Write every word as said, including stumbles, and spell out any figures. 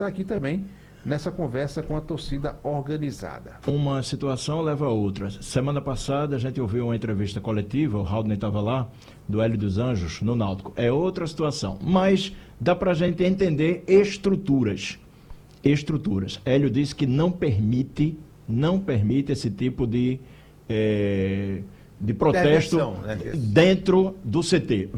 está aqui também nessa conversa com a torcida organizada. Uma situação leva a outra. Semana passada a gente ouviu uma entrevista coletiva, o Raul estava lá, do Hélio dos Anjos, no Náutico. É outra situação, mas dá para a gente entender estruturas. Estruturas. Hélio disse que não permite, não permite esse tipo de, é, de protesto Intervenção, né? dentro do C T.